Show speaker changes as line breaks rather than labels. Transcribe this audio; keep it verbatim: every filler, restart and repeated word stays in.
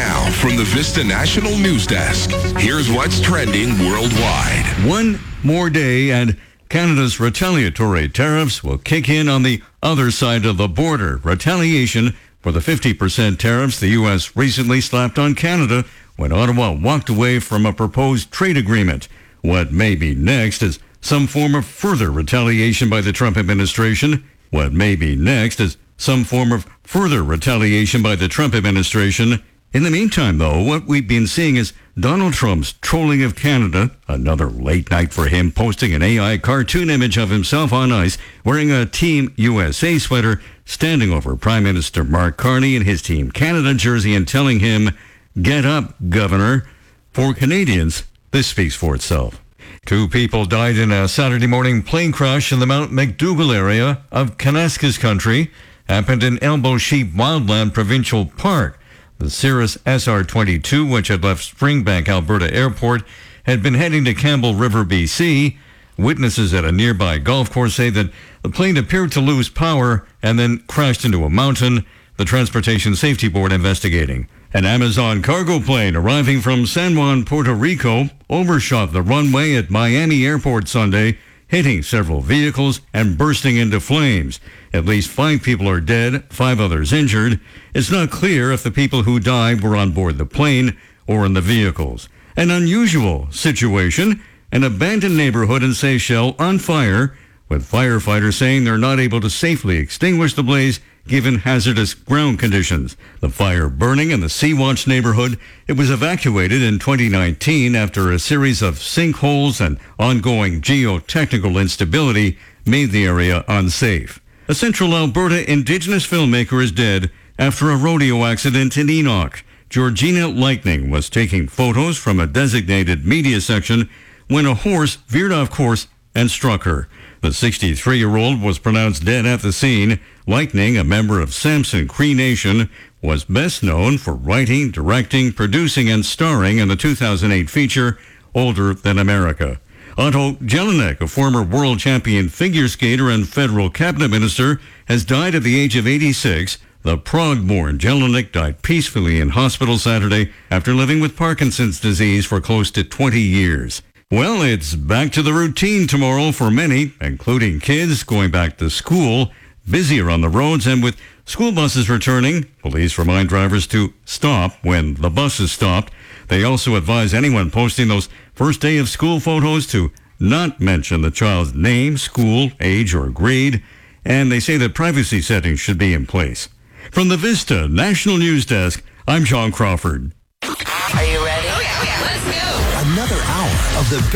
Now, from the Vista National News Desk, here's what's trending worldwide.
One more day and Canada's retaliatory tariffs will kick in on the other side of the border. Retaliation for the fifty percent tariffs the U S recently slapped on Canada when Ottawa walked away from a proposed trade agreement. What may be next is some form of further retaliation by the Trump administration. What may be next is some form of further retaliation by the Trump administration. In the meantime, though, what we've been seeing is Donald Trump's trolling of Canada, another late night for him, posting an A I cartoon image of himself on ice wearing a Team U S A sweater, standing over Prime Minister Mark Carney in his Team Canada jersey and telling him, "Get up, Governor." For Canadians, this speaks for itself. Two people died in a Saturday morning plane crash in the Mount McDougall area of Kanaskas country. Happened in Elbow Sheep Wildland Provincial Park. The Cirrus S R twenty-two, which had left Springbank, Alberta Airport, had been heading to Campbell River, B C. Witnesses at a nearby golf course say that the plane appeared to lose power and then crashed into a mountain. The Transportation Safety Board investigating. An Amazon cargo plane arriving from San Juan, Puerto Rico, overshot the runway at Miami Airport Sunday, hitting several vehicles and bursting into flames. At least five people are dead, five others injured. It's not clear if the people who died were on board the plane or in the vehicles. An unusual situation, an abandoned neighborhood in Seychelles on fire, with firefighters saying they're not able to safely extinguish the blaze given hazardous ground conditions. The fire burning in the Sea-Watch neighborhood, it was evacuated in twenty nineteen after a series of sinkholes and ongoing geotechnical instability made the area unsafe. A Central Alberta Indigenous filmmaker is dead after a rodeo accident in Enoch. Georgina Lightning was taking photos from a designated media section when a horse veered off course and struck her. The sixty-three-year-old was pronounced dead at the scene. Lightning, a member of Samson Cree Nation, was best known for writing, directing, producing, and starring in the two thousand eight feature Older Than America. Otto Jelinek, a former world champion figure skater and federal cabinet minister, has died at the age of eighty-six. The Prague-born Jelinek died peacefully in hospital Saturday after living with Parkinson's disease for close to twenty years. Well, it's back to the routine tomorrow for many, including kids going back to school, busier on the roads, and with school buses returning, police remind drivers to stop when the bus is stopped. They also advise anyone posting those first day of school photos to not mention the child's name, school, age, or grade, and they say that privacy settings should be in place. From the Vista National News Desk, I'm John Crawford.
Are you ready?
Oh, yeah, oh, yeah. Let's go. Another hour of the